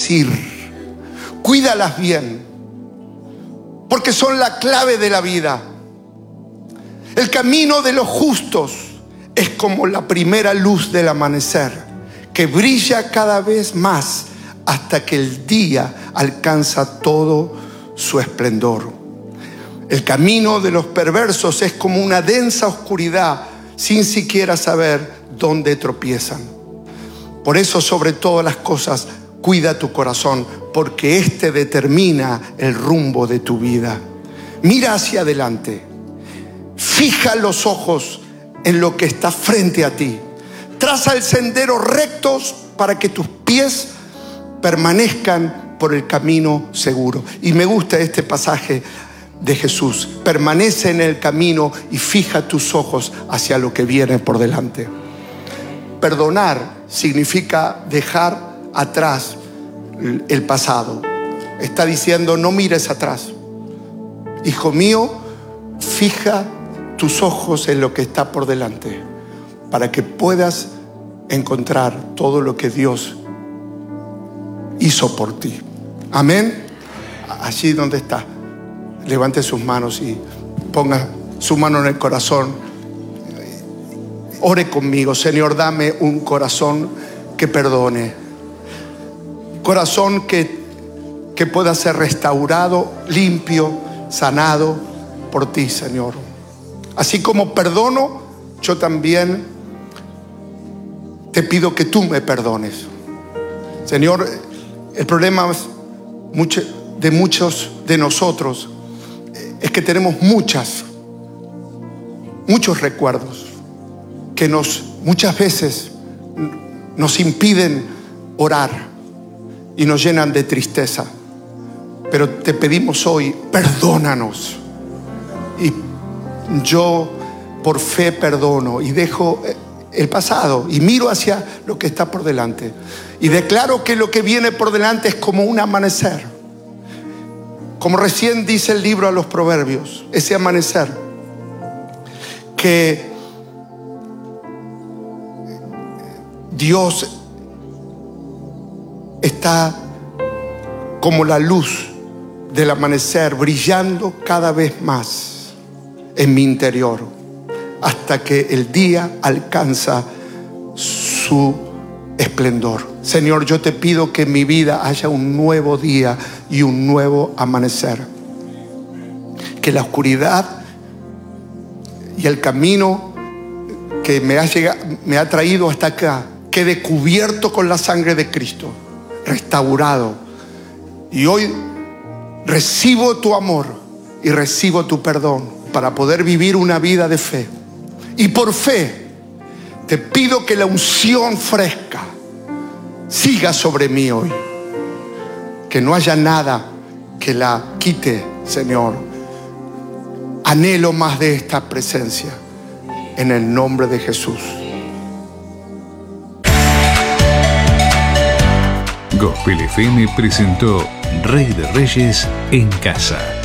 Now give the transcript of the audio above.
decir. Cuídalas bien, porque son la clave de la vida. El camino de los justos es como la primera luz del amanecer, que brilla cada vez más hasta que el día alcanza todo su esplendor. El camino de los perversos es como una densa oscuridad, sin siquiera saber dónde tropiezan. Por eso, sobre todas las cosas, cuida tu corazón, porque este determina el rumbo de tu vida. Mira hacia adelante. Fija los ojos en lo que está frente a ti. Traza el sendero rectos para que tus pies permanezcan por el camino seguro. Y me gusta este pasaje de Jesús. Permanece en el camino y fija tus ojos hacia lo que viene por delante. Perdonar significa dejar atrás el pasado. Está diciendo: no mires atrás. Hijo mío, fija tus ojos en lo que está por delante, para que puedas encontrar todo lo que Dios hizo por ti. Amén. Allí donde está, levante sus manos y ponga su mano en el corazón. Ore conmigo. Señor, dame un corazón que perdone. Corazón que pueda ser restaurado, limpio, sanado por ti, Señor. Así como perdono, yo también te pido que tú me perdones. Señor, el problema de muchos de nosotros es que tenemos muchos recuerdos que muchas veces nos impiden orar y nos llenan de tristeza. Pero te pedimos hoy, perdónanos. Y yo por fe perdono y dejo el pasado y miro hacia lo que está por delante. Y declaro que lo que viene por delante es como un amanecer. Como recién dice el libro a los Proverbios, ese amanecer que Dios está como la luz del amanecer brillando cada vez más en mi interior, hasta que el día alcanza su esplendor. Señor, yo te pido que en mi vida haya un nuevo día y un nuevo amanecer. Que la oscuridad y el camino que me ha traído hasta acá quede cubierto con la sangre de Cristo, restaurado. Y hoy recibo tu amor y recibo tu perdón para poder vivir una vida de fe. Y por fe te pido que la unción fresca siga sobre mí hoy. Que no haya nada que la quite, Señor. Anhelo más de esta presencia. En el nombre de Jesús. Gospel FM presentó Rey de Reyes en Casa.